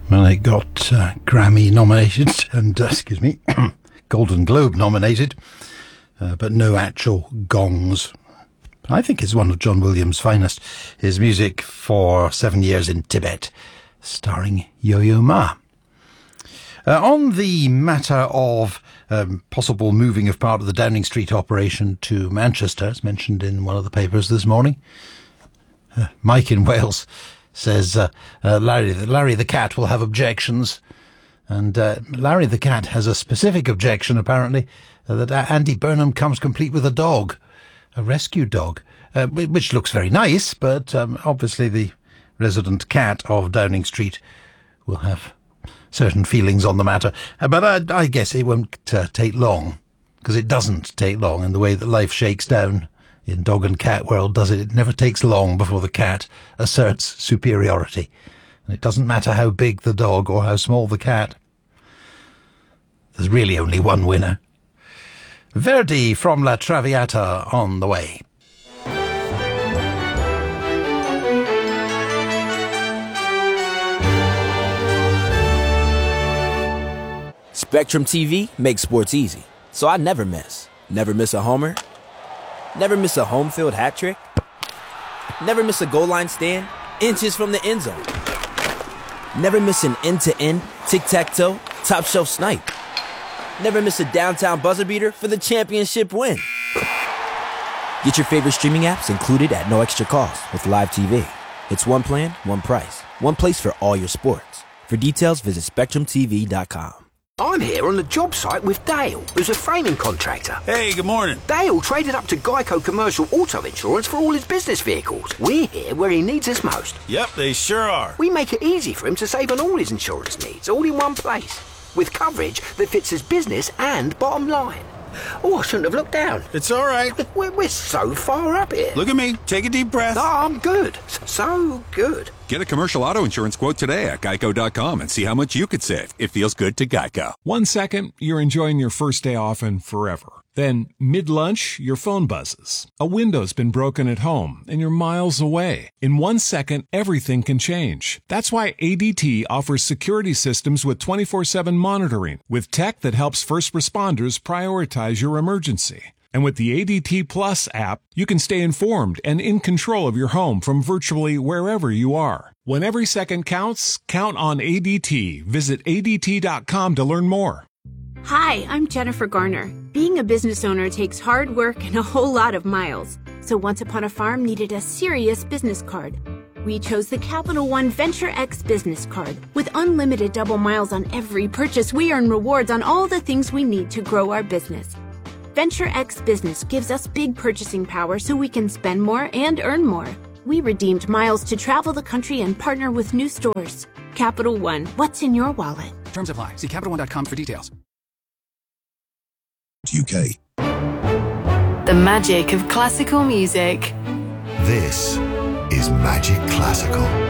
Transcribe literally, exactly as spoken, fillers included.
Well, it got uh, Grammy nominated and, uh, excuse me, Golden Globe nominated, uh, but no actual gongs. I think it's one of John Williams' finest. His music for Seven Years in Tibet, starring Yo-Yo Ma. Uh, on the matter of um, possible moving of part of the Downing Street operation to Manchester, as mentioned in one of the papers this morning, uh, Mike in Wales says uh, uh, Larry, Larry the cat will have objections. And uh, Larry the cat has a specific objection, apparently, uh, that Andy Burnham comes complete with a dog, a rescue dog, uh, which looks very nice, but um, obviously the resident cat of Downing Street will have certain feelings on the matter. Uh, but I, I guess it won't uh, take long, because it doesn't take long in the way that life shakes down in dog and cat world, does it? It never takes long before the cat asserts superiority. And it doesn't matter how big the dog or how small the cat. There's really only one winner. Verdi from La Traviata on the way. Spectrum T V makes sports easy, so I never miss. Never miss a homer. Never miss a home field hat trick. Never miss a goal line stand inches from the end zone. Never miss an end-to-end, tic-tac-toe, top-shelf snipe. Never miss a downtown buzzer beater for the championship win. Get your favorite streaming apps included at no extra cost with Live T V. It's one plan, one price, one place for all your sports. For details, visit spectrum t v dot com. I'm here on the job site with Dale, who's a framing contractor. Hey, good morning. Dale traded up to Geico Commercial Auto Insurance for all his business vehicles. We're here where he needs us most. Yep, they sure are. We make it easy for him to save on all his insurance needs, all in one place, with coverage that fits his business and bottom line. Oh, I shouldn't have looked down. It's all right. We're, we're so far up here. Look at me. Take a deep breath. No, I'm good. So good. Get a commercial auto insurance quote today at geico dot com and see how much you could save. It feels good to Geico. One second, you're enjoying your first day off and forever. Then, mid-lunch, your phone buzzes. A window's been broken at home, and you're miles away. In one second, everything can change. That's why A D T offers security systems with twenty-four seven monitoring, with tech that helps first responders prioritize your emergency. And with the A D T Plus app, you can stay informed and in control of your home from virtually wherever you are. When every second counts, count on A D T. Visit A D T dot com to learn more. Hi, I'm Jennifer Garner. Being a business owner takes hard work and a whole lot of miles. So Once Upon a Farm needed a serious business card. We chose the Capital One Venture X business card. With unlimited double miles on every purchase, we earn rewards on all the things we need to grow our business. Venture X Business gives us big purchasing power so we can spend more and earn more. We redeemed miles to travel the country and partner with new stores. Capital One, what's in your wallet? Terms apply. See Capital One dot com for details. U K. The magic of classical music. This is Magic Classical.